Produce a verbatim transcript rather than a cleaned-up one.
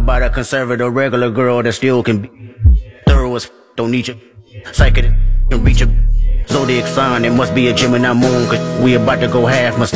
about a conservative regular girl that still can be thorough as f don't need you. Psychic can reach a zodiac sign. It must be a Gemini moon, cause we about to go half. Must